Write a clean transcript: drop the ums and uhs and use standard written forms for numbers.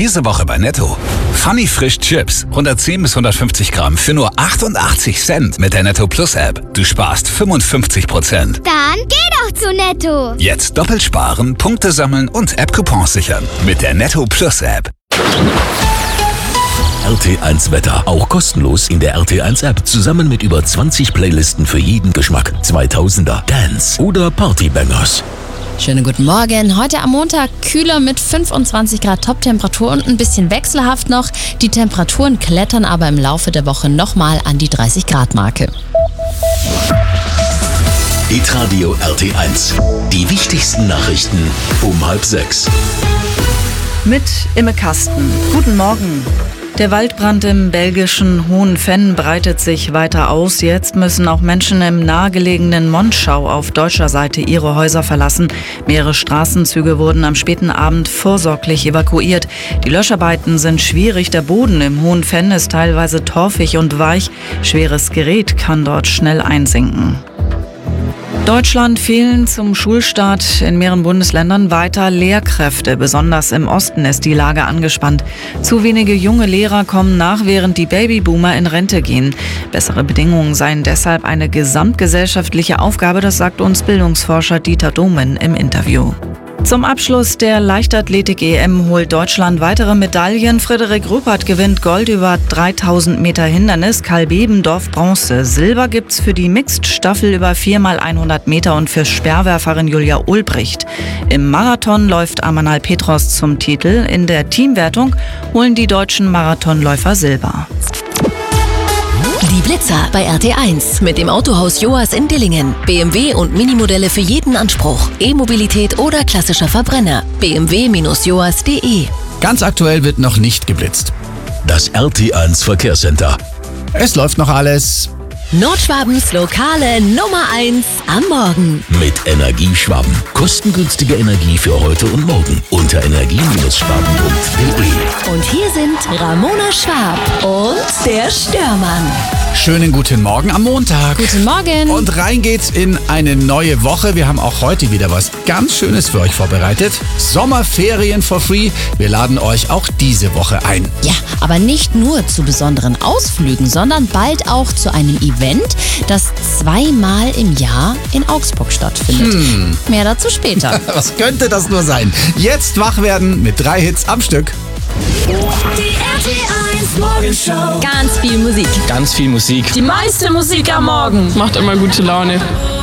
Diese Woche bei Netto. Funny Frisch Chips, 110 bis 150 Gramm für nur 88 Cent mit der Netto Plus App. Du sparst 55%. Dann geh doch zu Netto. Jetzt doppelt sparen, Punkte sammeln und App-Coupons sichern mit der Netto Plus App. RT1 Wetter. Auch kostenlos in der RT1 App. Zusammen mit über 20 Playlisten für jeden Geschmack. 2000er, Dance oder Partybangers. Schönen guten Morgen. Heute am Montag kühler mit 25 Grad Toptemperatur und ein bisschen wechselhaft noch. Die Temperaturen klettern aber im Laufe der Woche nochmal an die 30 Grad Marke. Hitradio RT1. Die wichtigsten Nachrichten um 5:30. Mit Imme Kasten. Guten Morgen. Der Waldbrand im belgischen Hohenvenn breitet sich weiter aus. Jetzt müssen auch Menschen im nahegelegenen Monschau auf deutscher Seite ihre Häuser verlassen. Mehrere Straßenzüge wurden am späten Abend vorsorglich evakuiert. Die Löscharbeiten sind schwierig. Der Boden im Hohenvenn ist teilweise torfig und weich. Schweres Gerät kann dort schnell einsinken. Deutschland fehlen zum Schulstart in mehreren Bundesländern weiter Lehrkräfte. Besonders im Osten ist die Lage angespannt. Zu wenige junge Lehrer kommen nach, während die Babyboomer in Rente gehen. Bessere Bedingungen seien deshalb eine gesamtgesellschaftliche Aufgabe, das sagt uns Bildungsforscher Dieter Domen im Interview. Zum Abschluss der Leichtathletik-EM holt Deutschland weitere Medaillen. Frederik Rüppert gewinnt Gold über 3000 Meter Hindernis, Karl Bebendorf Bronze. Silber gibt's für die Mixed-Staffel über 4x100 Meter und für Speerwerferin Julia Ulbricht. Im Marathon läuft Amanal Petros zum Titel. In der Teamwertung holen die deutschen Marathonläufer Silber. Die Blitzer bei RT1 mit dem Autohaus Joas in Dillingen. BMW und Minimodelle für jeden Anspruch. E-Mobilität oder klassischer Verbrenner. bmw-joas.de. Ganz aktuell wird noch nicht geblitzt. Das RT1 Verkehrscenter. Es läuft noch alles. Nordschwabens lokale Nummer 1 am Morgen. Mit Energieschwaben. Kostengünstige Energie für heute und morgen. Unter energie-schwaben.de. Und hier sind Ramona Schwab und der Störmann. Schönen guten Morgen am Montag. Guten Morgen. Und rein geht's in eine neue Woche. Wir haben auch heute wieder was ganz Schönes für euch vorbereitet. Sommerferien for free. Wir laden euch auch diese Woche ein. Ja, aber nicht nur zu besonderen Ausflügen, sondern bald auch zu einem Event, das 2-mal im Jahr in Augsburg stattfindet. Mehr dazu später. Was könnte das nur sein? Jetzt wach werden mit 3 Hits am Stück. Die RT1 Morgenshow. Ganz viel Musik. Ganz viel Musik. Die meiste Musik am Morgen. Macht immer gute Laune.